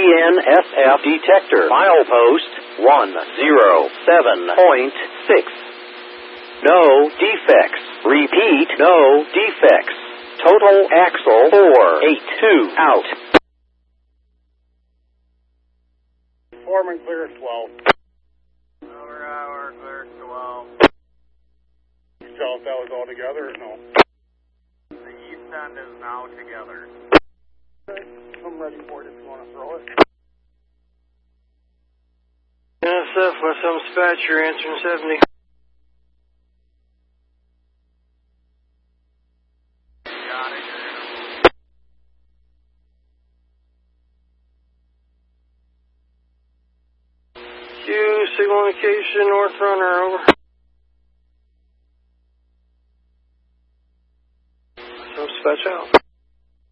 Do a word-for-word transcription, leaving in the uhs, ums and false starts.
N S F detector. Milepost one zero seven point six. No defects. Repeat, no defects. Total axle four eight two out. Foreman clear at twelve. Over hour, clear at twelve. You tell if that was all together or no? The east end is now together. Okay. I'm ready for it if you want to throw it. N S F, West Elm Dispatcher, answering seventy. Got it. Q, signal indication, North Runner, over. West Elm Dispatch out.